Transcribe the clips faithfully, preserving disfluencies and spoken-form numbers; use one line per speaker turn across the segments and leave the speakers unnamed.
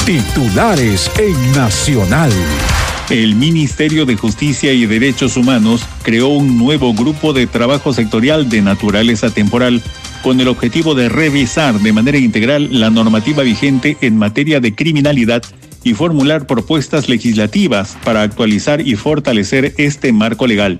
Titulares en Nacional. El Ministerio de Justicia y Derechos Humanos creó un nuevo grupo de trabajo sectorial de naturaleza temporal con el objetivo de revisar de manera integral la normativa vigente en materia de criminalidad y formular propuestas legislativas para actualizar y fortalecer este marco legal.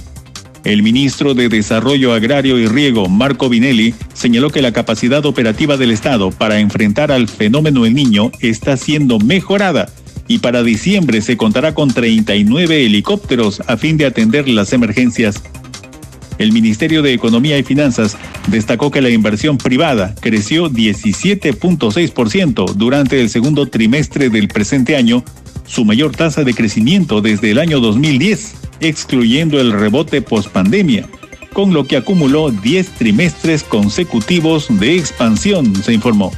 El ministro de Desarrollo Agrario y Riego, Marco Vinelli, señaló que la capacidad operativa del Estado para enfrentar al fenómeno El Niño está siendo mejorada y para diciembre se contará con treinta y nueve helicópteros a fin de atender las emergencias. El Ministerio de Economía y Finanzas destacó que la inversión privada creció diecisiete punto seis por ciento durante el segundo trimestre del presente año, su mayor tasa de crecimiento desde el año dos mil diez, excluyendo el rebote pospandemia, con lo que acumuló diez trimestres consecutivos de expansión, se informó.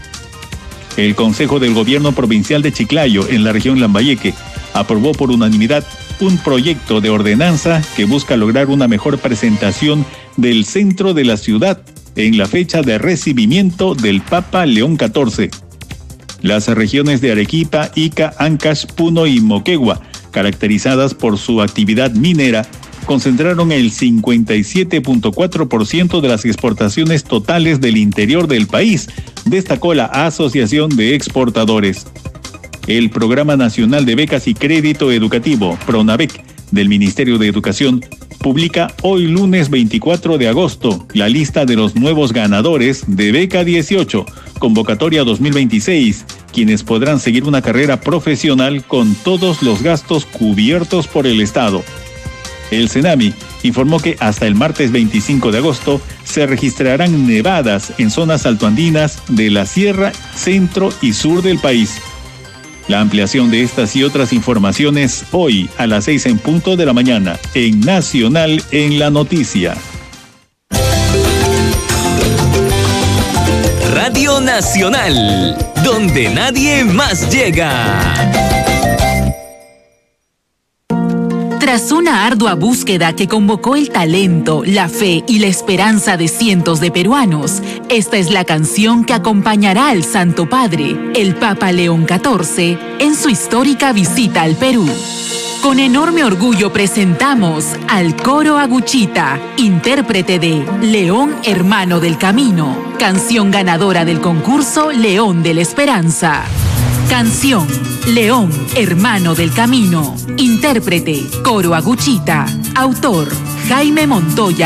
El Consejo del Gobierno Provincial de Chiclayo, en la región Lambayeque, aprobó por unanimidad un proyecto de ordenanza que busca lograr una mejor presentación del centro de la ciudad en la fecha de recibimiento del Papa León catorce. Las regiones de Arequipa, Ica, Ancash, Puno y Moquegua, caracterizadas por su actividad minera, concentraron el cincuenta y siete punto cuatro por ciento de las exportaciones totales del interior del país, destacó la Asociación de Exportadores. El Programa Nacional de Becas y Crédito Educativo, PRONAVEC, del Ministerio de Educación, publica hoy lunes veinticuatro de agosto la lista de los nuevos ganadores de Beca dieciocho, convocatoria dos mil veintiséis, quienes podrán seguir una carrera profesional con todos los gastos cubiertos por el Estado. El CENAMI informó que hasta el martes veinticinco de agosto se registrarán nevadas en zonas altoandinas de la sierra, centro y sur del país. La ampliación de estas y otras informaciones hoy a las seis en punto de la mañana en Nacional en la Noticia.
Radio Nacional, donde nadie más llega.
Tras una ardua búsqueda que convocó el talento, la fe y la esperanza de cientos de peruanos, esta es la canción que acompañará al Santo Padre, el Papa León catorce, en su histórica visita al Perú. Con enorme orgullo presentamos al Coro Aguchita, intérprete de León Hermano del Camino, canción ganadora del concurso León de la Esperanza. Canción, León, Hermano del Camino. Intérprete, Coro Aguchita. Autor, Jaime Montoya.